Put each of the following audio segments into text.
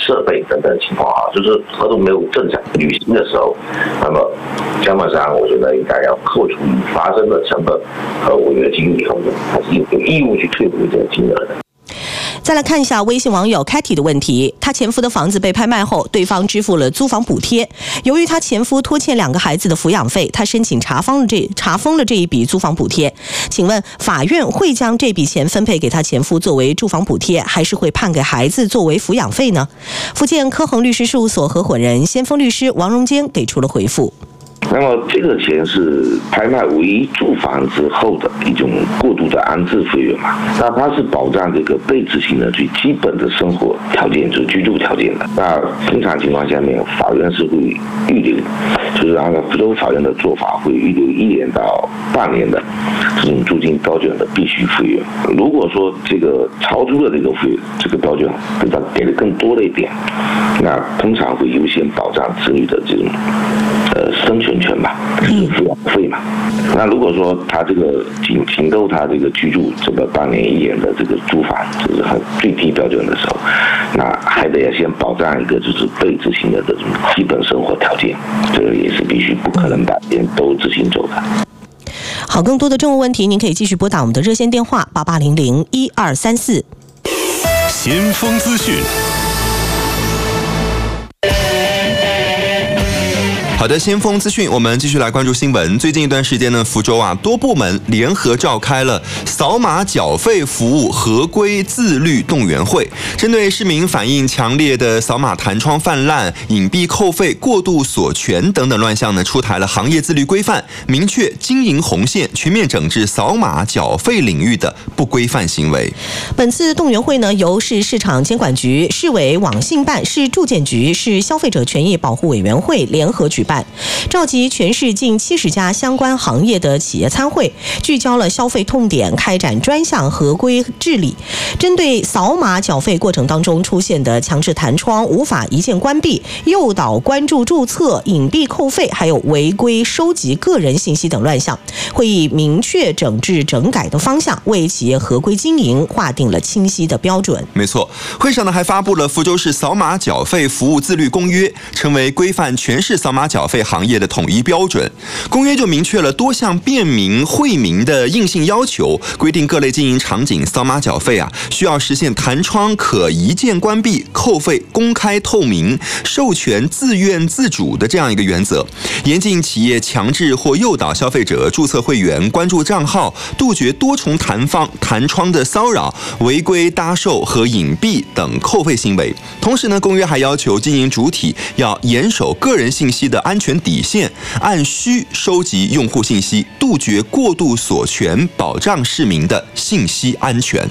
设备等等情况就是合同没有正常履行的时候，那么相关上我觉得应该要扣除发生的成本和违约金以后呢，还是有义务去退回这个金额的。 再来看一下微信网友 Katy 的问题，她前夫的房子被拍卖后，对方支付了租房补贴。由于她前夫拖欠2个孩子的抚养费，她申请查封了这一笔租房补贴。请问法院会将这笔钱分配给她前夫作为住房补贴，还是会判给孩子作为抚养费呢？福建科恒律师事务所合伙人先锋律师王荣坚给出了回复。 那么这个钱是拍卖唯一住房之后的一种过渡的安置费用嘛？那它是保障这个被执行的最基本的生活条件，就是居住条件的。那通常情况下面，法院是会预留，就是按照福州法院的做法，会预留1年到半年的这种租金标准的必须费用。如果说这个超出了这个标准，给的更多的一点，那通常会优先保障子女的这种生存权吧，就是抚养费嘛。那如果说他这个仅够他这个居住这个半年1年的这个租房，就是很最低标准的时候，那还得要先保障一个就是被执行的这种基本生活条件，这个也是必须不可能把钱都执行走的。 好，更多的政务问题，您可以继续拨打我们的热线电话88001234。 先锋资讯。好的，先锋资讯，我们继续来关注新闻。最近一段时间呢，福州多部门联合召开了扫码缴费服务合规自律动员会，针对市民反映强烈的扫码弹窗泛滥、隐蔽扣费、过度索权等等乱象呢，出台了行业自律规范，明确经营红线，全面整治扫码缴费领域的不规范行为。 本次动员会呢，由市市场监管局、市委网信办、市住建局、市消费者权益保护委员会联合举办，召集全市近70家相关行业的企业参会，聚焦了消费痛点，开展专项合规治理。针对扫码缴费过程当中出现的强制弹窗、无法一键关闭、诱导关注注册、隐蔽扣费，还有违规收集个人信息等乱象，会以明确整治整改的方向，为企业合规经营划定了清晰的标准。 没错，会上呢还发布了福州市扫码缴费服务自律公约，成为规范全市扫码缴费行业的统一标准。公约就明确了多项便民惠民的硬性要求，规定各类经营场景扫码缴费需要实现弹窗可一键关闭、扣费公开透明、授权自愿自主的这样一个原则，严禁企业强制或诱导消费者注册会员、关注账号，杜绝多重弹窗的骚扰、违规搭售和隐蔽等扣费行为。同时呢，公约还要求经营主体要严守个人信息的安全底线，按需收集用户信息，杜绝过度索权，保障市民的信息安全。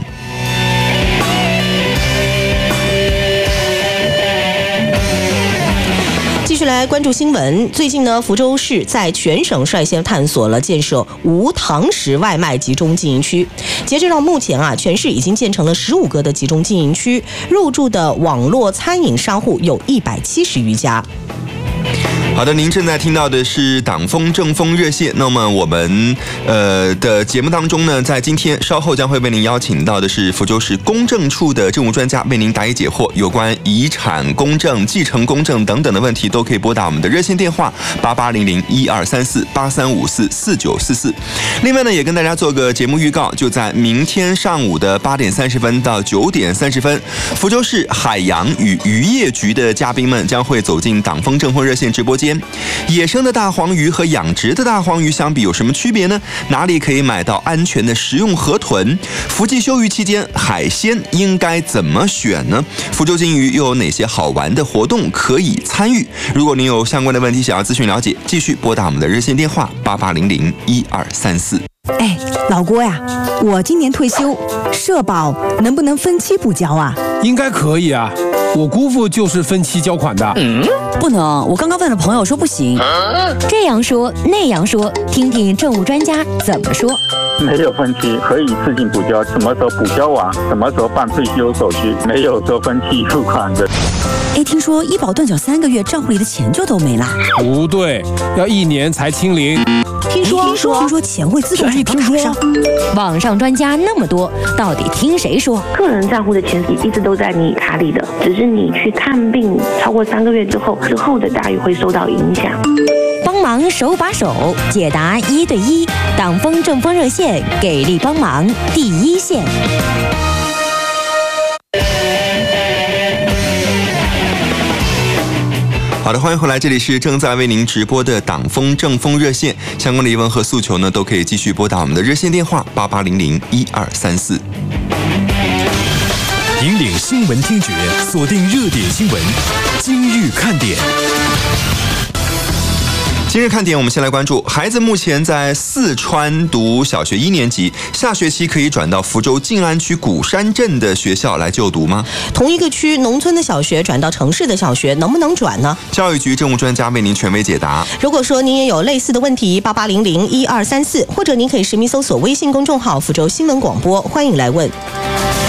继续来关注新闻。最近呢，福州市在全省率先探索了建设无堂食外卖集中经营区。截至到目前全市已经建成了15个的集中经营区，入驻的网络餐饮商户有170余家。 好的，您正在听到的是党风政风热线。那么我们的节目当中呢，在今天稍后将会为您邀请到的是福州市公证处的政务专家，为您答疑解惑。有关遗产公证、继承公证等等的问题，都可以拨打我们的热线电话8800123483544944。另外呢，也跟大家做个节目预告，就在明天上午的8点30分到9点30分，福州市海洋与渔业局的嘉宾们将会走进党风政风热线直播间。野生的大黄鱼和养殖的大黄鱼相比有什么区别呢？哪里可以买到安全的食用河豚？福季休渔期间海鲜应该怎么选呢？福州金鱼又有哪些好玩的活动可以参与？如果您有相关的问题想要咨询了解，继续拨打我们的热线电话88001234。 哎，老郭呀，我今年退休，社保能不能分期补交啊？ 应该可以啊，我姑父就是分期交款的。 不能，我刚刚问了朋友说不行。 这样说那样说，听听政务专家怎么说。 没有分期，可以自行补交，什么时候补交完，什么时候办退休手续，没有说分期付款的。 哎，听说医保断缴3个月，账户里的钱就都没了。 不对，要1年才清零。 听说钱会自动转到卡上。 网上专家那么多，到底听谁说？ 个人账户的钱一直都在你卡里的，只是你去看病超过3个月之后的待遇会受到影响。 帮忙手把手解答1对1，党风政风热线给力帮忙第一线。 好的，欢迎回来，这里是正在为您直播的党风政风热线，相关的疑问和诉求呢，都可以继续拨打我们的热线电话88001234。 引领新闻听觉，锁定热点新闻，今日看点。 今日看点，我们先来关注孩子目前在四川读小学1年级，下学期可以转到福州晋安区鼓山镇的学校来就读吗？ 同一个区农村的小学转到城市的小学，能不能转呢？ 教育局政务专家为您权威解答。 如果说您也有类似的问题，88001234，或者您可以实名搜索微信公众号福州新闻广播，欢迎来问。